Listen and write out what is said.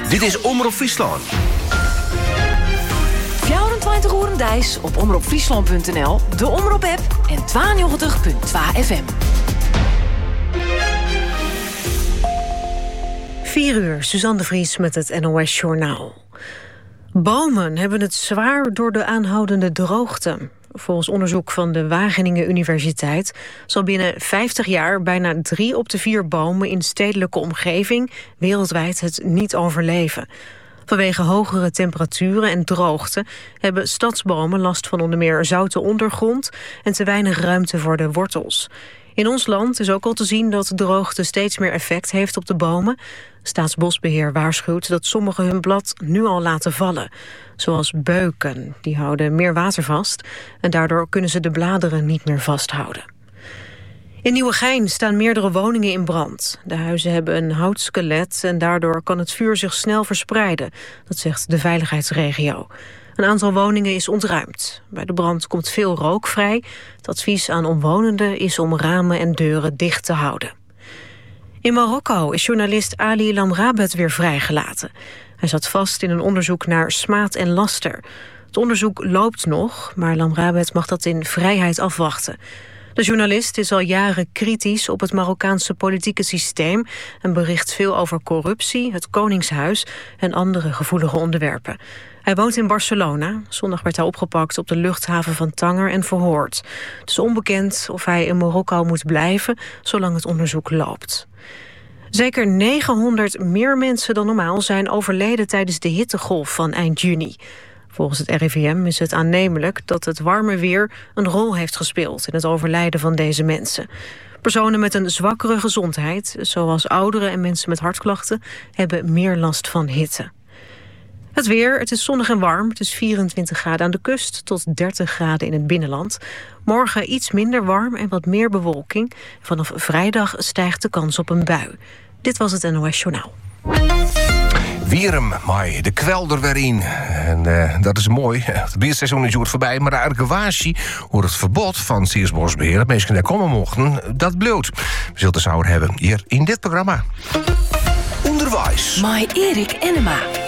Dit is Omroep Friesland. 24 uur een dijs op omroepfriesland.nl, de Omroep-app en 92.2 FM. 4 uur, Suzanne de Vries met het NOS Journaal. Bomen hebben het zwaar door de aanhoudende droogte. Volgens onderzoek van de Wageningen Universiteit zal binnen 50 jaar bijna 3 op de 4 bomen in stedelijke omgeving wereldwijd het niet overleven. Vanwege hogere temperaturen en droogte hebben stadsbomen last van onder meer zoute ondergrond en te weinig ruimte voor de wortels. In ons land is ook al te zien dat droogte steeds meer effect heeft op de bomen. Staatsbosbeheer waarschuwt dat sommigen hun blad nu al laten vallen. Zoals beuken, die houden meer water vast en daardoor kunnen ze de bladeren niet meer vasthouden. In Nieuwegein staan meerdere woningen in brand. De huizen hebben een houtskelet en daardoor kan het vuur zich snel verspreiden. Dat zegt de veiligheidsregio. Een aantal woningen is ontruimd. Bij de brand komt veel rook vrij. Het advies aan omwonenden is om ramen en deuren dicht te houden. In Marokko is journalist Ali Lamrabet weer vrijgelaten. Hij zat vast in een onderzoek naar smaad en laster. Het onderzoek loopt nog, maar Lamrabet mag dat in vrijheid afwachten. De journalist is al jaren kritisch op het Marokkaanse politieke systeem en bericht veel over corruptie, het Koningshuis en andere gevoelige onderwerpen. Hij woont in Barcelona. Zondag werd hij opgepakt op de luchthaven van Tanger en verhoord. Het is onbekend of hij in Marokko moet blijven zolang het onderzoek loopt. Zeker 900 meer mensen dan normaal zijn overleden tijdens de hittegolf van eind juni. Volgens het RIVM is het aannemelijk dat het warme weer een rol heeft gespeeld in het overlijden van deze mensen. Personen met een zwakkere gezondheid, zoals ouderen en mensen met hartklachten, hebben meer last van hitte. Het weer, het is zonnig en warm. Het is 24 graden aan de kust tot 30 graden in het binnenland. Morgen iets minder warm en wat meer bewolking. Vanaf vrijdag stijgt de kans op een bui. Dit was het NOS Journaal. Wierum, maar de kwelder weer in. En dat is mooi. Het bierseizoen is voorbij, maar de argewatie hoe het verbod van Staatsbosbeheer dat mensen daar komen mochten, dat bloot. We zullen het zouden hebben hier in dit programma. Onderwijs. My Erik Enema.